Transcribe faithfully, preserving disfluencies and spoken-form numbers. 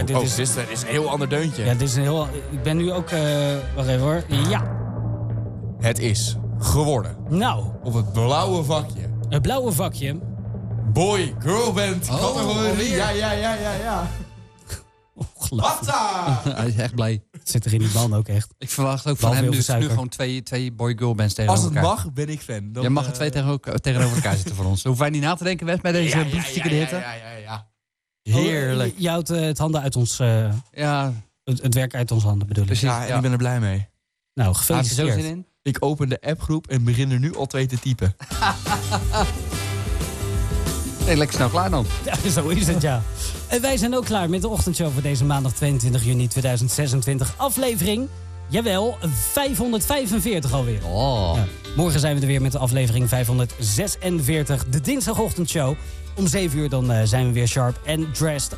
dit oh, is... dit is, dit is een heel ander deuntje. Ja, dit is een heel... Ik ben nu ook... Uh, wacht even hoor. Ja. Het is geworden. Nou. Op het blauwe vakje. Het blauwe vakje. Boy, girl band. Oh, categorie. Ja, ja, ja, ja, ja. Ongelooflijk. Hij is echt blij. Het zit er in die band ook echt. Ik verwacht ook van Behalve hem heel nu, veel nu suiker. gewoon twee, twee boy-girl bands tegenover Als het elkaar. mag, ben ik fan. Dan, Je mag er uh, twee tegenover, tegenover elkaar zitten voor ons. Hoeven wij niet na te denken, Wes, bij deze ja, ja, bloedstikke ja, ja, hitte? ja, ja, ja. Heerlijk. Oh, je, je houdt uh, het handen uit ons... Uh, Ja, het, het werk uit onze handen bedoel ik. Precies. Ja, en Ja. ik ben er blij mee. Nou, Heb je zo gefeliciteerd. zin in? Ik open de appgroep en begin er nu al twee te typen. Nee, lekker snel klaar dan. Ja, zo is het, ja. En wij zijn ook klaar met de ochtendshow voor deze maandag tweeëntwintig juni tweeduizend zesentwintig. Aflevering, jawel, vijfhonderdvijfenveertig alweer. Oh. Ja. Morgen zijn we er weer met de aflevering vijfhonderdzesenveertig. De dinsdagochtendshow. Om zeven uur dan uh, zijn we weer sharp en dressed